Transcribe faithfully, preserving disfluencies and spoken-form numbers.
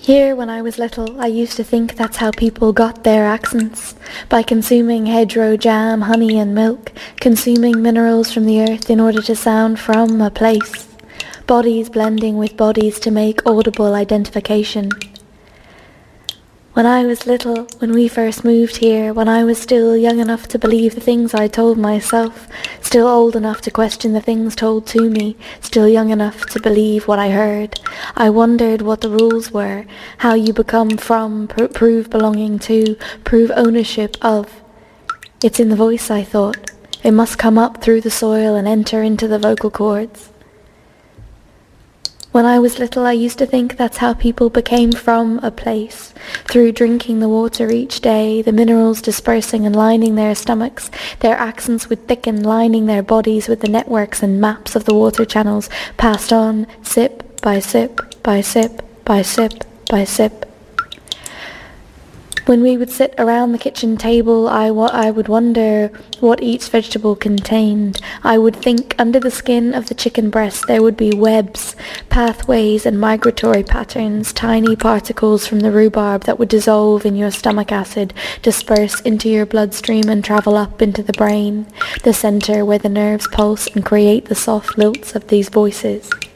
Here, when I was little, I used to think that's how people got their accents, by consuming hedgerow jam, honey and milk, consuming minerals from the earth in order to sound from a place, bodies blending with bodies to make audible identification. When I was little, when we first moved here, when I was still young enough to believe the things I told myself, still old enough to question the things told to me, still young enough to believe what I heard, I wondered what the rules were, how you become from, pr- prove belonging to, prove ownership of. It's in the voice, I thought. It must come up through the soil and enter into the vocal cords. When I was little, I used to think that's how people became from a place, through drinking the water each day, the minerals dispersing and lining their stomachs, their accents would thicken, lining their bodies with the networks and maps of the water channels, passed on, sip by sip, by sip, by sip, by sip. When we would sit around the kitchen table, I, wa- I would wonder what each vegetable contained. I would think under the skin of the chicken breast there would be webs, pathways and migratory patterns, tiny particles from the rhubarb that would dissolve in your stomach acid, disperse into your bloodstream and travel up into the brain, the center where the nerves pulse and create the soft lilts of these voices.